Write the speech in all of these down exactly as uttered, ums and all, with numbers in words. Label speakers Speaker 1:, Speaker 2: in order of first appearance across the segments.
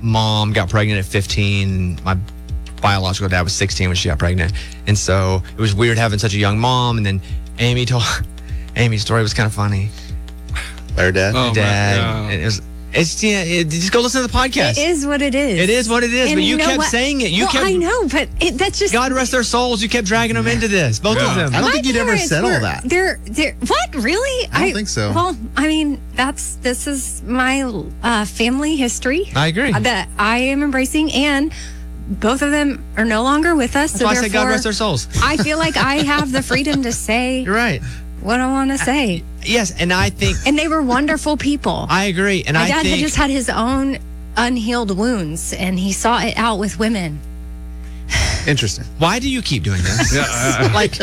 Speaker 1: mom got pregnant at fifteen. My biological dad was sixteen when she got pregnant. And so it was weird having such a young mom. And then Amy told, Amy's story was kind of funny.
Speaker 2: Her dad?
Speaker 1: Oh, dad. My, and it was, it's, yeah, it, just go listen to the podcast.
Speaker 3: It is what it is.
Speaker 1: It is what it is.
Speaker 3: And
Speaker 1: but you,
Speaker 3: you know
Speaker 1: kept
Speaker 3: what?
Speaker 1: saying it. You
Speaker 3: well,
Speaker 1: kept,
Speaker 3: I know, but it, that's just...
Speaker 1: God rest their souls. You kept dragging them into this. Both
Speaker 2: yeah.
Speaker 1: of them.
Speaker 2: I don't
Speaker 3: My
Speaker 2: think you'd ever said
Speaker 3: were,
Speaker 2: all that.
Speaker 3: They're, they're, what? Really?
Speaker 2: I don't think so.
Speaker 3: Well, I mean, that's this is my uh, family history.
Speaker 1: I agree.
Speaker 3: That I am embracing, and both of them are no longer with us.
Speaker 1: That's
Speaker 3: so
Speaker 1: why I said God rest their souls.
Speaker 3: I feel like I have the freedom to say
Speaker 1: You're right.
Speaker 3: what I want to say.
Speaker 1: Yes, and I think...
Speaker 3: And they were wonderful people.
Speaker 1: I agree. And
Speaker 3: My
Speaker 1: I
Speaker 3: dad
Speaker 1: think,
Speaker 3: had just had his own unhealed wounds, and he saw it out with women.
Speaker 2: Interesting.
Speaker 1: Why do you keep doing this? Like,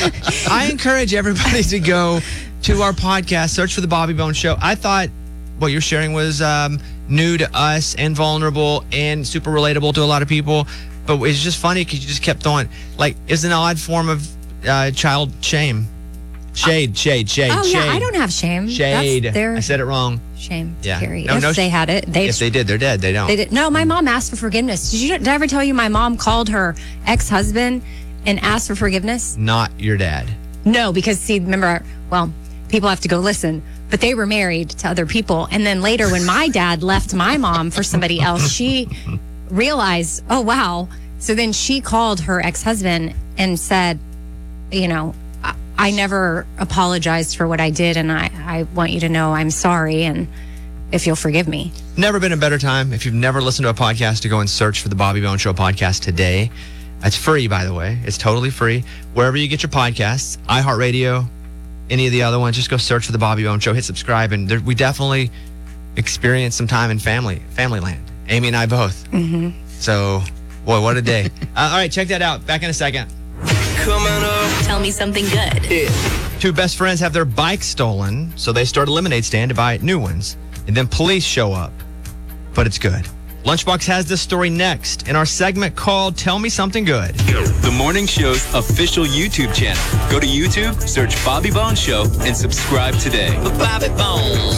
Speaker 1: I encourage everybody to go to our podcast, search for The Bobby Bones Show. I thought what you're sharing was um, new to us and vulnerable and super relatable to a lot of people. But it's just funny because you just kept on. Like, it's an odd form of uh, child shame. Shade, shade, shade,
Speaker 3: Oh,
Speaker 1: shade.
Speaker 3: yeah, I don't have shame.
Speaker 1: Shade.
Speaker 3: That's their
Speaker 1: I said it wrong.
Speaker 3: shame to
Speaker 1: Yeah.
Speaker 3: carry.
Speaker 1: No,
Speaker 3: if
Speaker 1: no,
Speaker 3: they had it, they
Speaker 1: If they did, they're dead. They don't.
Speaker 3: They did. No, my mom asked for forgiveness. Did you? Did I ever tell you my mom called her ex-husband and asked for forgiveness?
Speaker 1: Not your dad.
Speaker 3: No, because see, remember, well, people have to go listen, but they were married to other people. And then later when my dad left my mom for somebody else, she realized, oh, wow. So then she called her ex-husband and said, you know, I, I never apologized for what I did. And I, I want you to know I'm sorry. And if you'll forgive me.
Speaker 1: Never been a better time. If you've never listened to a podcast, to go and search for the Bobby Bones Show podcast today. It's free, by the way. It's totally free. Wherever you get your podcasts, iHeartRadio, any of the other ones, just go search for the Bobby Bones Show, hit subscribe, and there, we definitely experienced some time in family, family land. Amy and I both.
Speaker 3: Mm-hmm.
Speaker 1: So, boy, what a day. uh, all right, check that out. Back in a second.
Speaker 4: Coming up.
Speaker 5: Tell me something good.
Speaker 4: Yeah.
Speaker 1: Two best friends have their bikes stolen, so they start a lemonade stand to buy new ones. And then police show up. But it's good. Lunchbox has this story next in our segment called Tell Me Something Good.
Speaker 6: The morning show's official YouTube channel. Go to YouTube, search Bobby Bones Show, and subscribe today.
Speaker 4: Bobby Bones.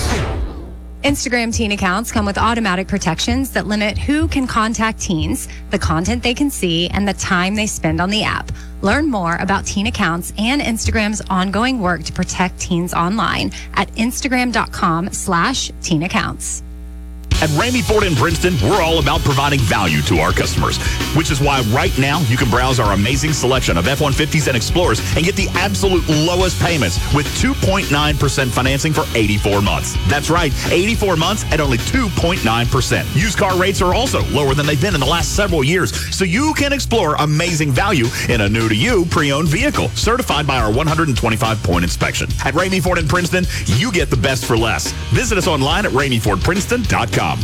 Speaker 3: Instagram teen accounts come with automatic protections that limit who can contact teens, the content they can see, and the time they spend on the app. Learn more about teen accounts and Instagram's ongoing work to protect teens online at Instagram.com slash teen accounts.
Speaker 7: At Ramey Ford in Princeton, we're all about providing value to our customers, which is why right now you can browse our amazing selection of F one fifties and Explorers and get the absolute lowest payments with two point nine percent financing for eighty-four months. That's right, eighty-four months at only two point nine percent. Used car rates are also lower than they've been in the last several years, so you can explore amazing value in a new-to-you pre-owned vehicle, certified by our one hundred twenty-five point inspection. At Ramey Ford in Princeton, you get the best for less. Visit us online at Ramey Ford Princeton dot com.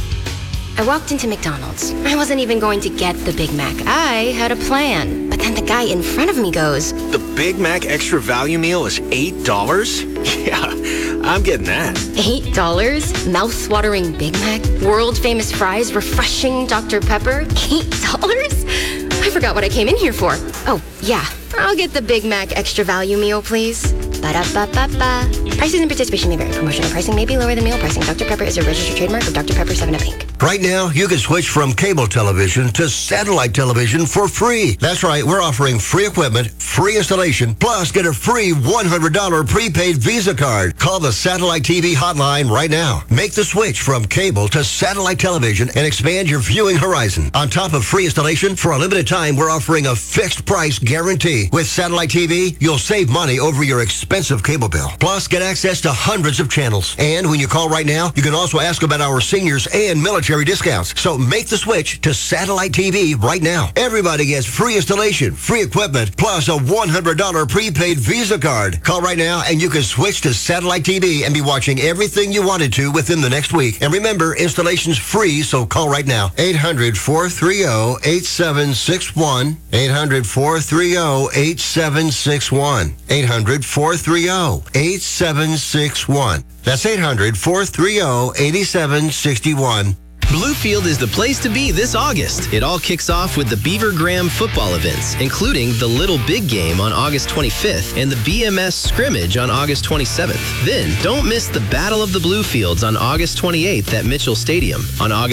Speaker 8: I walked into McDonald's. I wasn't even going to get the Big Mac. I had a plan. But then the guy in front of me goes,
Speaker 4: The Big Mac Extra Value Meal is eight dollars? Yeah, I'm getting that.
Speaker 8: eight dollars? Mouth-watering Big Mac? World-famous fries? Refreshing Doctor Pepper? eight dollars? I forgot what I came in here for. Oh, yeah. I'll get the Big Mac Extra Value Meal, please. Ba-da-ba-ba-ba. Prices and participation may vary. Promotional pricing may be lower than meal pricing. Doctor Pepper is a registered trademark of Doctor Pepper seven up Incorporated.
Speaker 9: Right now, you can switch from cable television to satellite television for free. That's right, we're offering free equipment, free installation, plus get a free one hundred dollars prepaid Visa card. Call the Satellite T V hotline right now. Make the switch from cable to satellite television and expand your viewing horizon. On top of free installation, for a limited time, we're offering a fixed price guarantee. With Satellite T V, you'll save money over your expensive cable bill. Plus, get access to hundreds of channels. And when you call right now, you can also ask about our seniors and military discounts. So make the switch to Satellite T V right now. Everybody gets free installation, free equipment, plus a one hundred dollars prepaid Visa card. Call right now and you can switch to Satellite T V and be watching everything you wanted to within the next week. And remember, installation's free, so call right now. eight hundred, four three zero, eight seven six one. eight hundred, four three zero, eight seven six one. eight hundred, four three zero, eight seven six one. That's eight hundred, four three zero, eight seven six one.
Speaker 10: Bluefield is the place to be this August. It all kicks off with the Beaver Graham football events, including the Little Big Game on August twenty-fifth and the B M S Scrimmage on August twenty-seventh. Then, don't miss the Battle of the Bluefields on August twenty-eighth at Mitchell Stadium. On August